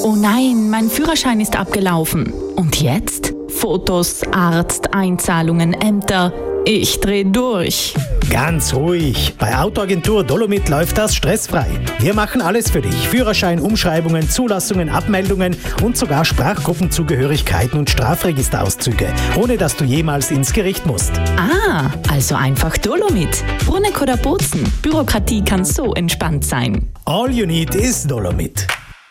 Oh nein, mein Führerschein ist abgelaufen. Und jetzt? Fotos, Arzt, Einzahlungen, Ämter. Ich dreh durch. Ganz ruhig. Bei Autoagentur Dolomit läuft das stressfrei. Wir machen alles für dich. Führerschein, Umschreibungen, Zulassungen, Abmeldungen und sogar Sprachgruppenzugehörigkeiten und Strafregisterauszüge, ohne dass du jemals ins Gericht musst. Ah, also einfach Dolomit. Bruneck oder Bozen. Bürokratie kann so entspannt sein. All you need is Dolomit.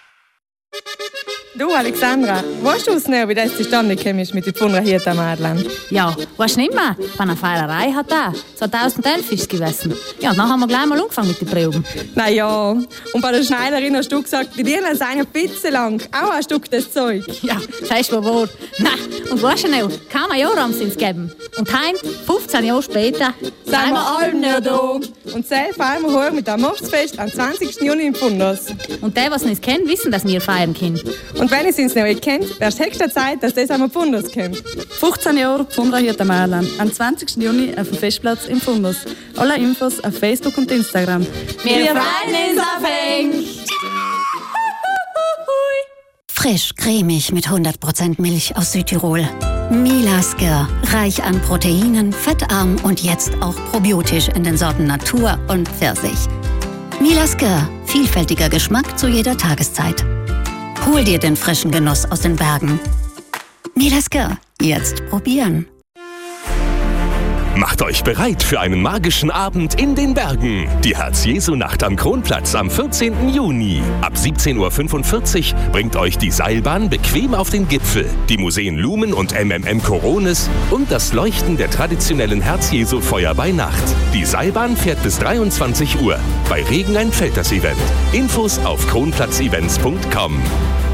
Du, Alexandra, weißt du schnell, wie das zustande gekommen ist mit den Pfundrahierten Mädchen? Ja, weißt du nicht mehr? Bei einer Feierei hat er. 2011 ist es gewesen. Ja, und dann haben wir gleich mal angefangen mit den Proben. Na ja, und bei der Schneiderin hast du gesagt, die Dirnen seien ein bisschen lang. Auch ein Stück das Zeug. Ja, sagst du wohl. Nein, und weißt du noch, kaum ein Jahr haben sie es gegeben. Und heim, 15 Jahre später, sind wir alle nicht da. Und selbst feiern wir heute mit dem Mostsfest am 20. Juni im Fundus. Und die, was es nicht kennen, wissen, dass wir feiern können. Und wenn ihr es noch nicht kennt, wäre es höchste Zeit, dass das am Fundus kommt. 15 Jahre Pfundrahierten Mädchen. Am 20. Juni auf dem Festplatz im Fundus. Alle Infos auf Facebook und Instagram. Wir freuen uns auf euch! Frisch, cremig mit 100% Milch aus Südtirol. Milasker, reich an Proteinen, fettarm und jetzt auch probiotisch in den Sorten Natur und Pfirsich. Milasker, vielfältiger Geschmack zu jeder Tageszeit. Hol dir den frischen Genuss aus den Bergen. Milasker, jetzt probieren. Macht euch bereit für einen magischen Abend in den Bergen. Die Herz-Jesu-Nacht am Kronplatz am 14. Juni. Ab 17.45 Uhr bringt euch die Seilbahn bequem auf den Gipfel, die Museen Lumen und MMM Coronis und das Leuchten der traditionellen Herz-Jesu-Feuer bei Nacht. Die Seilbahn fährt bis 23 Uhr. Bei Regen ein Feld das Event. Infos auf kronplatzevents.com.